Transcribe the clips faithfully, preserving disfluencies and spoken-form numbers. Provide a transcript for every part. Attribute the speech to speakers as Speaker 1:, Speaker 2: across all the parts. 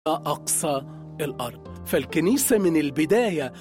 Speaker 1: أقصى الأرض. فالكنيسة من البداية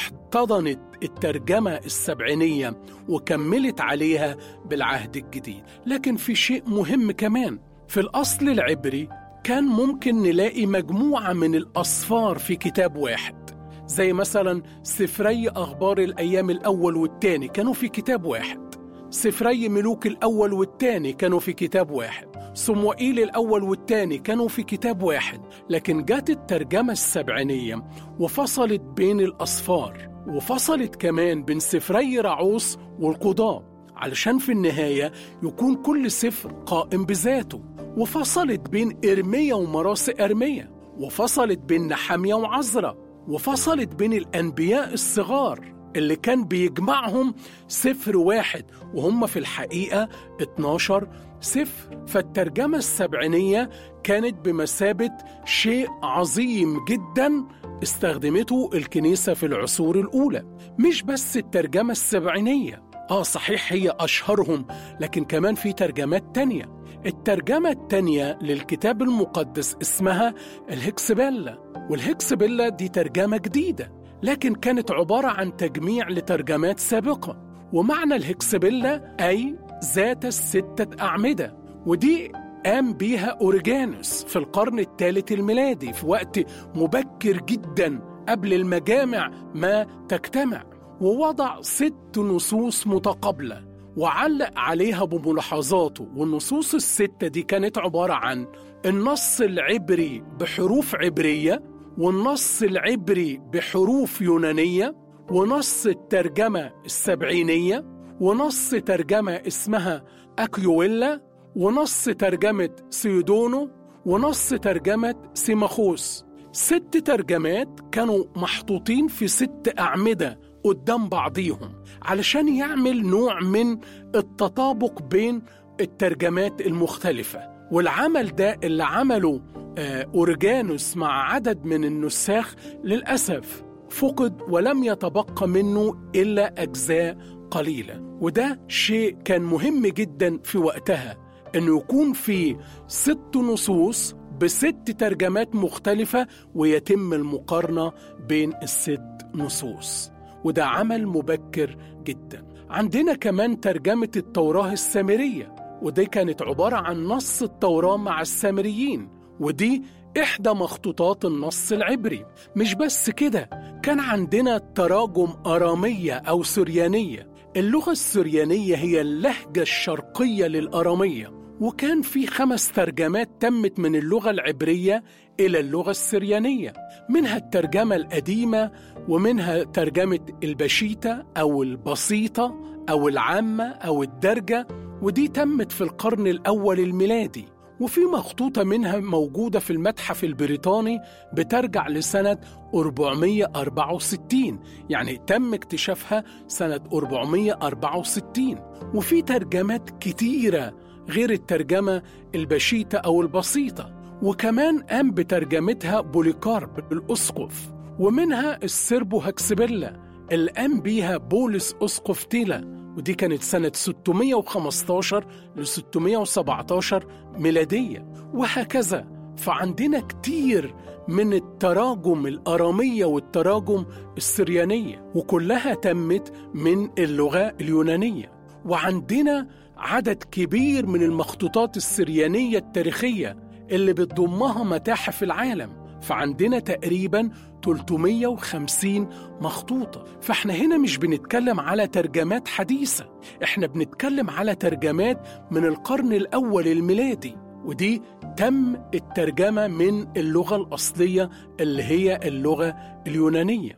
Speaker 1: احتضنت الترجمة السبعينية وكملت عليها بالعهد الجديد. لكن في شيء مهم كمان، في الأصل العبري كان ممكن نلاقي مجموعة من الأصفار في كتاب واحد، زي مثلا سفري أخبار الأيام الأول والتاني كانوا في كتاب واحد، سفري ملوك الأول والتاني كانوا في كتاب واحد، صموئيل الأول والتاني كانوا في كتاب واحد. لكن جات الترجمة السبعينية وفصلت بين الأصفار، وفصلت كمان بين سفري رعوس والقضاء، علشان في النهاية يكون كل سفر قائم بذاته. وفصلت بين إرميا ومراثي أرميا، وفصلت بين نحميا وعزرا، وفصلت بين الأنبياء الصغار اللي كان بيجمعهم سفر واحد وهم في الحقيقة اتناشر سفر. فالترجمة السبعينية كانت بمثابة شيء عظيم جدا استخدمته الكنيسة في العصور الأولى. مش بس الترجمة السبعينية، آه صحيح هي أشهرهم، لكن كمان في ترجمات تانية. الترجمة التانية للكتاب المقدس اسمها الهكسبيلا، والهكسبيلا دي ترجمة جديدة، لكن كانت عبارة عن تجميع لترجمات سابقة. ومعنى الهكسبيلا أي ذات الستة أعمدة، ودي قام بيها أوريجانوس في القرن الثالث الميلادي في وقت مبكر جدا قبل المجامع ما تجتمع، ووضع ست نصوص متقابلة وعلق عليها بملاحظاته. والنصوص الستة دي كانت عبارة عن النص العبري بحروف عبرية، والنص العبري بحروف يونانية، ونص الترجمة السبعينية، ونص ترجمة اسمها أكيويلا، ونص ترجمة سيودونو، ونص ترجمة سيماخوس. ست ترجمات كانوا محطوطين في ست أعمدة قدام بعضيهم علشان يعمل نوع من التطابق بين الترجمات المختلفة. والعمل ده اللي عمله أوريجانوس مع عدد من النساخ للأسف فقد ولم يتبقى منه إلا أجزاء قليلة. وده شيء كان مهم جدا في وقتها، أنه يكون في ست نصوص بست ترجمات مختلفة ويتم المقارنة بين الست نصوص، وده عمل مبكر جدا. عندنا كمان ترجمة التوراة السامرية، ودي كانت عبارة عن نص التوراة مع السامريين، ودي إحدى مخطوطات النص العبري. مش بس كده، كان عندنا تراجم أرامية أو سريانية. اللغة السريانية هي اللهجة الشرقية للأرامية، وكان في خمس ترجمات تمت من اللغة العبرية إلى اللغة السريانية، منها الترجمة القديمة، ومنها ترجمة البشيتة أو البسيطة أو العامة أو الدرجة، ودي تمت في القرن الأول الميلادي. وفي مخطوطة منها موجودة في المتحف البريطاني بترجع لسنة أربعمائة وأربعة وستين، يعني تم اكتشافها سنة أربعمائة وأربعة وستين. وفي ترجمات كتيرة غير الترجمة البشيتة أو البسيطة، وكمان قام بترجمتها بوليكارب الأسقف، ومنها السربو هكسبيلا اللي قام بيها بولس أسقف تيلا، ودي كانت سنة ستمائة وخمستاشر ل ستمائة وسبعتاشر ميلادية، وهكذا. فعندنا كتير من التراجم الأرامية والتراجم السريانية، وكلها تمت من اللغة اليونانية. وعندنا عدد كبير من المخطوطات السريانية التاريخية اللي بتضمها متاحف العالم، فعندنا تقريباً ثلاثمائة وخمسين مخطوطة. فاحنا هنا مش بنتكلم على ترجمات حديثة، احنا بنتكلم على ترجمات من القرن الأول الميلادي، ودي تم الترجمة من اللغة الأصلية اللي هي اللغة اليونانية.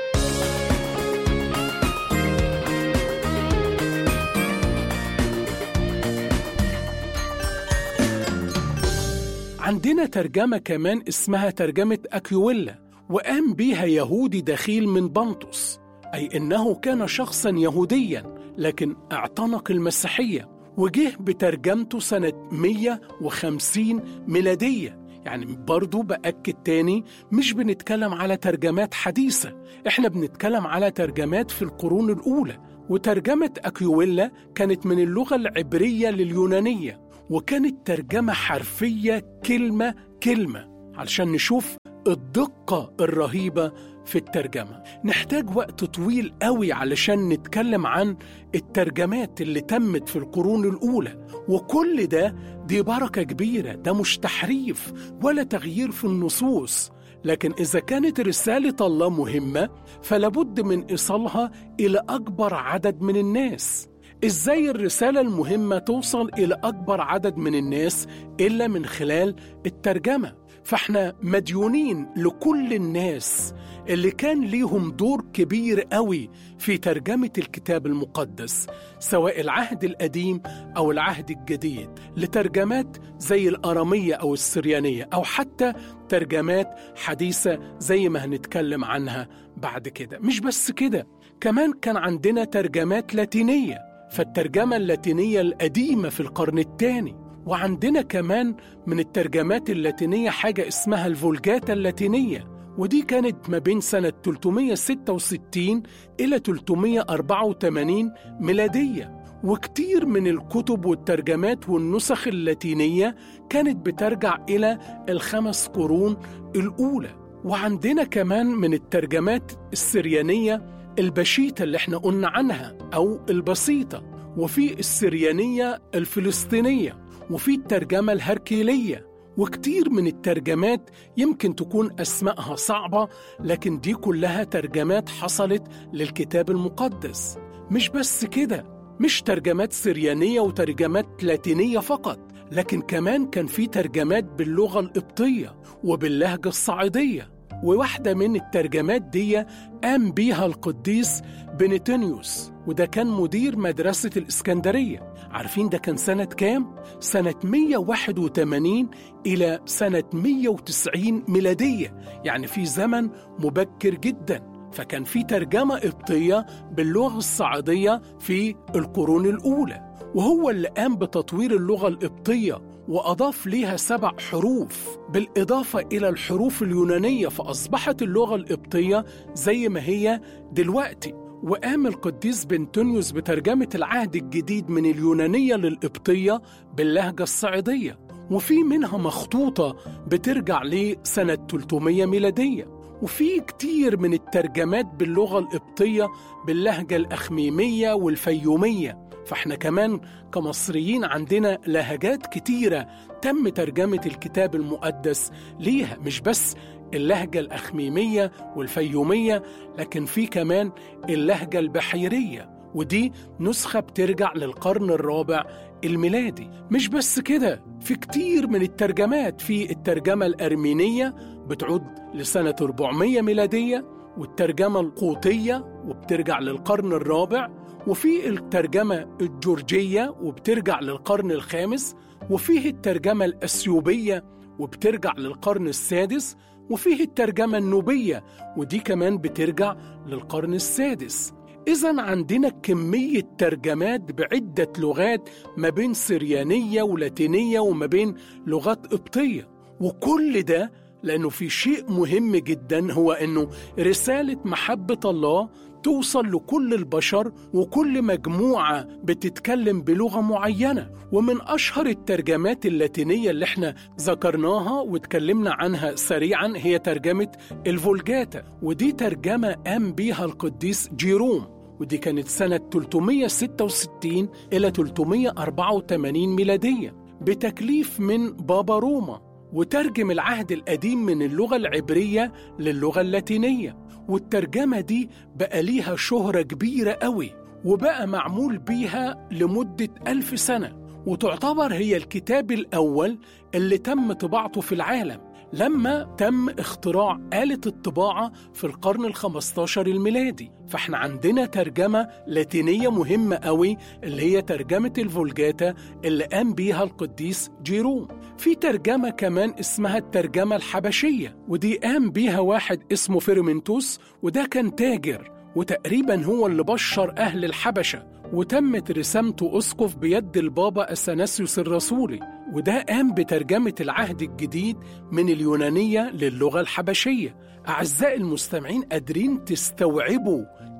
Speaker 1: عندنا ترجمة كمان اسمها ترجمة أكيويلا، وقام بيها يهودي دخيل من بنطس، أي إنه كان شخصاً يهودياً لكن اعتنق المسيحية، وجه بترجمته سنة مائة وخمسين ميلادية. يعني برضو بأكد تاني، مش بنتكلم على ترجمات حديثة، إحنا بنتكلم على ترجمات في القرون الأولى. وترجمة أكيويلا كانت من اللغة العبرية لليونانية، وكانت ترجمة حرفية كلمة كلمة علشان نشوف الدقة الرهيبة في الترجمة. نحتاج وقت طويل قوي علشان نتكلم عن الترجمات اللي تمت في القرون الأولى، وكل ده دي بركة كبيرة، ده مش تحريف ولا تغيير في النصوص. لكن إذا كانت رسالة الله مهمة فلابد من إيصالها إلى أكبر عدد من الناس. إزاي الرسالة المهمة توصل إلى أكبر عدد من الناس إلا من خلال الترجمة؟ فإحنا مديونين لكل الناس اللي كان ليهم دور كبير قوي في ترجمة الكتاب المقدس، سواء العهد القديم أو العهد الجديد، لترجمات زي الأرامية أو السريانية، أو حتى ترجمات حديثة زي ما هنتكلم عنها بعد كده. مش بس كده، كمان كان عندنا ترجمات لاتينية، فالترجمة اللاتينية القديمة في القرن الثاني. وعندنا كمان من الترجمات اللاتينية حاجة اسمها الفولجاتا اللاتينية، ودي كانت ما بين سنة ثلاثمائة وستة وستين إلى ثلاثمائة وأربعة وثمانين ميلادية. وكتير من الكتب والترجمات والنسخ اللاتينية كانت بترجع إلى الخمس قرون الأولى. وعندنا كمان من الترجمات السريانية البشيتة اللي احنا قلنا عنها أو البسيطة، وفي السريانية الفلسطينية، وفي الترجمة الهركيلية. وكتير من الترجمات يمكن تكون أسمائها صعبة، لكن دي كلها ترجمات حصلت للكتاب المقدس. مش بس كده، مش ترجمات سريانية وترجمات لاتينية فقط، لكن كمان كان في ترجمات باللغة القبطية وباللهجة الصعيدية. وواحدة من الترجمات دي قام بيها القديس بنتينيوس، وده كان مدير مدرسة الإسكندرية. عارفين ده كان سنة كام؟ سنة مئة وواحد وثمانين إلى سنة مئة وتسعين ميلادية، يعني في زمن مبكر جدا. فكان في ترجمة قبطية باللغة الصعيدية في القرون الأولى، وهو اللي قام بتطوير اللغة القبطية وأضاف ليها سبع حروف بالإضافة إلى الحروف اليونانية، فأصبحت اللغة القبطية زي ما هي دلوقتي. وقام القديس بنتونيوس بترجمة العهد الجديد من اليونانية للقبطية باللهجة الصعيدية، وفي منها مخطوطة بترجع لسنة ثلاثمائة ميلادية. وفي كتير من الترجمات باللغة القبطية باللهجة الأخميمية والفيومية. فاحنا كمان كمصريين عندنا لهجات كتيرة تم ترجمة الكتاب المقدس ليها، مش بس اللهجة الأخميمية والفيومية، لكن في كمان اللهجة البحيرية، ودي نسخة بترجع للقرن الرابع الميلادي. مش بس كده، في كتير من الترجمات، في الترجمة الأرمينية بتعود لسنة أربعمائة ميلادية، والترجمة القوطية وبترجع للقرن الرابع، وفي الترجمة الجورجية وبترجع للقرن الخامس، وفيه الترجمة الأثيوبية وبترجع للقرن السادس، وفيه الترجمة النوبية ودي كمان بترجع للقرن السادس. إذن عندنا كمية ترجمات بعدة لغات ما بين سريانية ولاتينية وما بين لغات قبطية، وكل ده لأنه في شيء مهم جدا، هو أنه رسالة محبة الله توصل لكل البشر وكل مجموعة بتتكلم بلغة معينة. ومن أشهر الترجمات اللاتينية اللي احنا ذكرناها واتكلمنا عنها سريعا هي ترجمة الفولجاتا، ودي ترجمة قام بيها القديس جيروم، ودي كانت سنة ثلاثمائة وستة وستين إلى ثلاثمائة وأربعة وثمانين ميلادية بتكليف من بابا روما، وترجم العهد القديم من اللغة العبرية للغة اللاتينية. والترجمة دي بقى ليها شهرة كبيرة قوي، وبقى معمول بيها لمدة ألف سنة، وتعتبر هي الكتاب الأول اللي تم طباعته في العالم لما تم اختراع آلة الطباعة في القرن الخمستاشر الميلادي. فاحنا عندنا ترجمة لاتينية مهمة قوي اللي هي ترجمة الفولجاتا اللي قام بيها القديس جيروم. في ترجمة كمان اسمها الترجمة الحبشية، ودي قام بيها واحد اسمه فيرمنتوس، وده كان تاجر وتقريبا هو اللي بشر أهل الحبشة، وتمت رسامته أسقف بيد البابا أثناسيوس الرسولي، وده قام بترجمة العهد الجديد من اليونانية للغة الحبشية. أعزائي المستمعين، قادرين تستوعبوا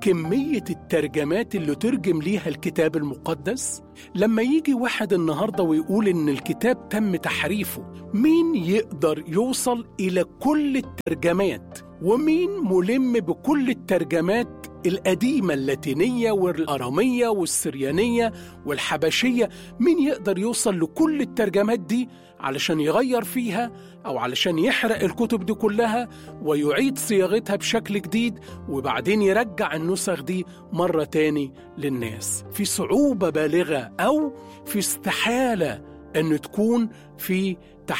Speaker 1: كمية الترجمات اللي ترجم ليها الكتاب المقدس؟ لما يجي واحد النهاردة ويقول إن الكتاب تم تحريفه، مين يقدر يوصل إلى كل الترجمات؟ ومين ملم بكل الترجمات القديمة اللاتينية والأرامية والسريانية والحبشية؟ مين يقدر يوصل لكل الترجمات دي علشان يغير فيها أو علشان يحرق الكتب دي كلها ويعيد صياغتها بشكل جديد وبعدين يرجع النسخ دي مرة تاني للناس؟ في صعوبة بالغة أو في استحالة أن تكون في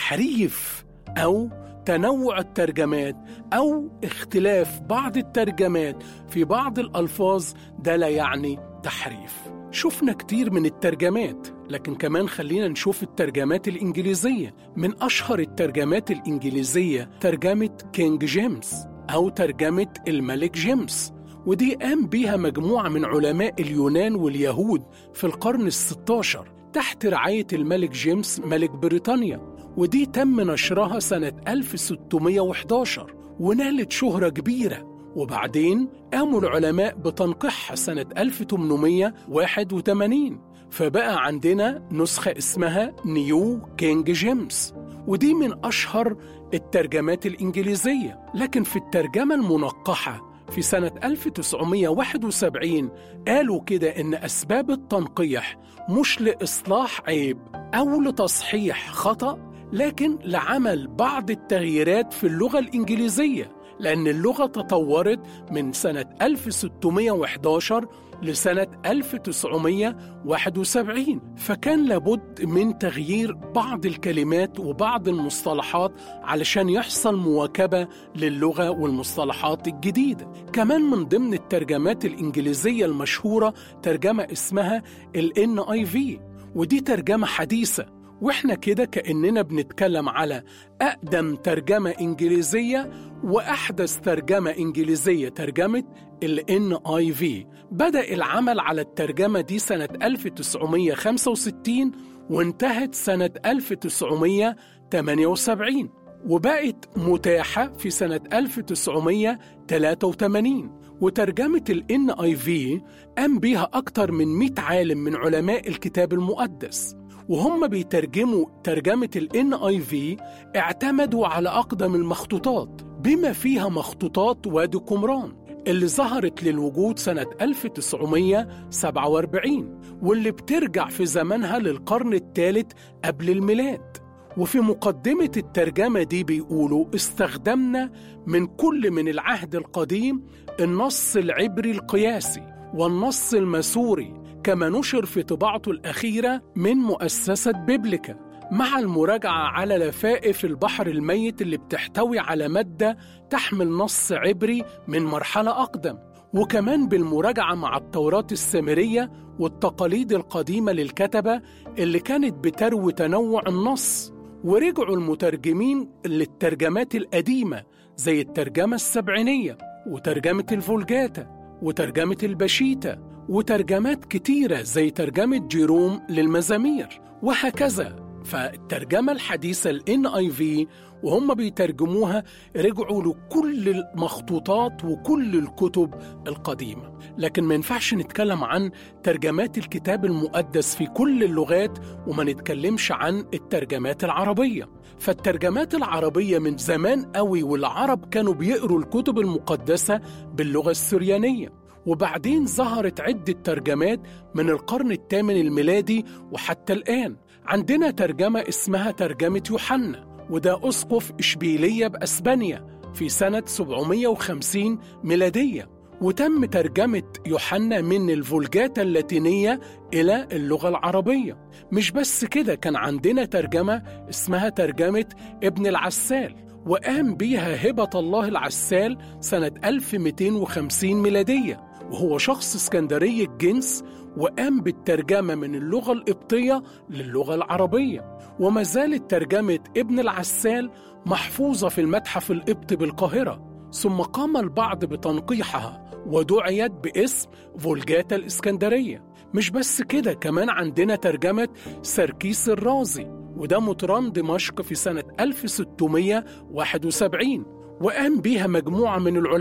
Speaker 1: تحريف أو تنوع الترجمات أو اختلاف بعض الترجمات في بعض الألفاظ، ده لا يعني تحريف. شفنا كتير من الترجمات، لكن كمان خلينا نشوف الترجمات الإنجليزية. من أشهر الترجمات الإنجليزية ترجمة كينج جيمس أو ترجمة الملك جيمس، ودي قام بيها مجموعة من علماء اليونان واليهود في القرن الستاشر تحت رعاية الملك جيمس ملك بريطانيا، ودي تم نشرها سنة ألف وستمائة وأحد عشر ونالت شهرة كبيرة. وبعدين قاموا العلماء بتنقيحها سنة ألف وثمانمائة وواحد وثمانين، فبقى عندنا نسخة اسمها نيو كينج جيمس، ودي من أشهر الترجمات الإنجليزية. لكن في الترجمة المنقحة في سنة ألف وتسعمائة وواحد وسبعين قالوا كده إن أسباب التنقيح مش لإصلاح عيب أو لتصحيح خطأ، لكن لعمل بعض التغييرات في اللغة الإنجليزية، لأن اللغة تطورت من سنة ألف وستمائة وأحد عشر لسنة ألف وتسعمائة وواحد وسبعين، فكان لابد من تغيير بعض الكلمات وبعض المصطلحات علشان يحصل مواكبة للغة والمصطلحات الجديدة. كمان من ضمن الترجمات الإنجليزية المشهورة ترجمة اسمها ال إن آي في، ودي ترجمة حديثة، وإحنا كده كأننا بنتكلم على أقدم ترجمة إنجليزية وأحدث ترجمة إنجليزية ترجمة ال إن آي في. بدأ العمل على الترجمة دي سنة ألف وتسعمائة وخمسة وستين وانتهت سنة ألف وتسعمائة وثمانية وسبعين، وبقت متاحة في سنة ألف وتسعمائة وثلاثة وثمانين. وترجمة ال إن آي في قام بيها أكتر من مئة عالم من علماء الكتاب المقدس، وهم بيترجموا ترجمة ال إن آي في اعتمدوا على أقدم المخطوطات بما فيها مخطوطات وادي قمران اللي ظهرت للوجود سنة ألف وتسعمائة وسبعة وأربعين، واللي بترجع في زمنها للقرن الثالث قبل الميلاد. وفي مقدمة الترجمة دي بيقولوا استخدمنا من كل من العهد القديم النص العبري القياسي والنص المسوري كما نشر في طباعته الأخيرة من مؤسسة بيبليكا، مع المراجعة على لفائف البحر الميت اللي بتحتوي على مادة تحمل نص عبري من مرحلة أقدم، وكمان بالمراجعة مع التوراة السامرية والتقاليد القديمة للكتبة اللي كانت بتروي تنوع النص. ورجعوا المترجمين للترجمات القديمة زي الترجمة السبعينية وترجمة الفولجاتا وترجمة البشيتة وترجمات كتيرة زي ترجمة جيروم للمزامير وهكذا. فالترجمة الحديثة ال إن آي في وهم بيترجموها رجعوا لكل المخطوطات وكل الكتب القديمة. لكن ما ينفعش نتكلم عن ترجمات الكتاب المقدس في كل اللغات وما نتكلمش عن الترجمات العربية. فالترجمات العربية من زمان قوي والعرب كانوا بيقروا الكتب المقدسة باللغة السريانية، وبعدين ظهرت عدة ترجمات من القرن الثامن الميلادي وحتى الآن. عندنا ترجمة اسمها ترجمة يوحنا، وده أسقف إشبيلية بأسبانيا في سنة سبعمائة وخمسين ميلادية، وتم ترجمة يوحنا من الفولجاتا اللاتينية إلى اللغة العربية. مش بس كده، كان عندنا ترجمة اسمها ترجمة ابن العسال، وقام بيها هبة الله العسال سنة ألف ومئتين وخمسين ميلادية، وهو شخص اسكندري الجنس، وقام بالترجمة من اللغة القبطية للغة العربية. وما زالت ترجمة ابن العسال محفوظة في المتحف القبطي بالقاهرة، ثم قام البعض بتنقيحها ودعيت باسم فولجاتا الإسكندرية. مش بس كده، كمان عندنا ترجمة سركيس الرازي، وده مطران دمشق في سنة ألف وستمائة وواحد وسبعين، وقام بيها مجموعة من العلماء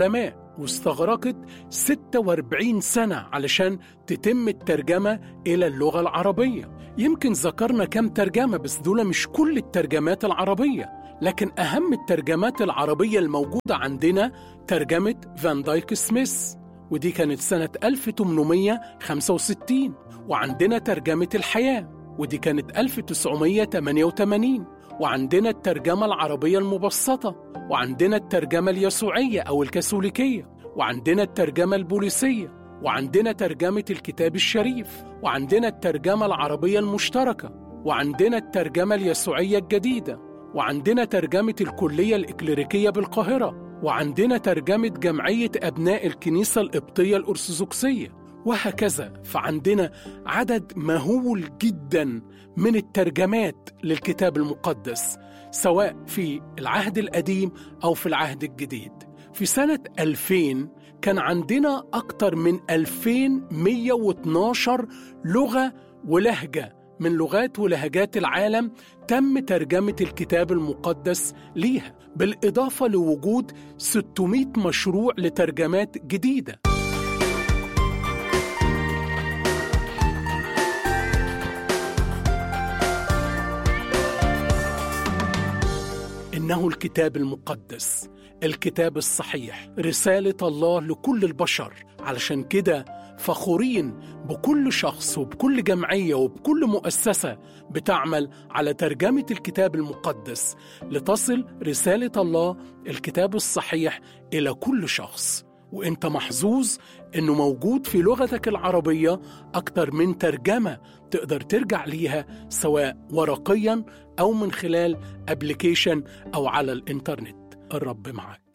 Speaker 1: واستغرقت ستة وأربعين سنة علشان تتم الترجمة إلى اللغة العربية. يمكن ذكرنا كم ترجمة، بس دول مش كل الترجمات العربية، لكن أهم الترجمات العربية الموجودة عندنا ترجمة فان دايك سميث، ودي كانت سنة ألف وثمانمائة وخمسة وستين. وعندنا ترجمة الحياة، ودي كانت ألف وتسعمائة وثمانية وثمانين. وعندنا الترجمة العربية المبسطة، وعندنا الترجمة اليسوعية أو الكاثوليكية، وعندنا الترجمة البوليسية، وعندنا ترجمة الكتاب الشريف، وعندنا الترجمة العربية المشتركة، وعندنا الترجمة اليسوعية الجديدة، وعندنا ترجمة الكلية الإكليريكية بالقاهرة، وعندنا ترجمة جمعية أبناء الكنيسة القبطية الأرثوذكسية، وهكذا. فعندنا عدد مهول جدا من الترجمات للكتاب المقدس، سواء في العهد القديم أو في العهد الجديد. في سنة ألفين كان عندنا أكتر من ألفين ومئة واثناشر لغة ولهجة من لغات ولهجات العالم تم ترجمة الكتاب المقدس ليها، بالإضافة لوجود ستمائة مشروع لترجمات جديدة. إنه الكتاب المقدس، الكتاب الصحيح، رسالة الله لكل البشر. علشان كده فخورين بكل شخص وبكل جمعية وبكل مؤسسة بتعمل على ترجمة الكتاب المقدس لتصل رسالة الله الكتاب الصحيح إلى كل شخص. وإنت محظوظ إنه موجود في لغتك العربية أكتر من ترجمة تقدر ترجع ليها، سواء ورقياً أو من خلال أبليكيشن أو على الإنترنت. الرب معك.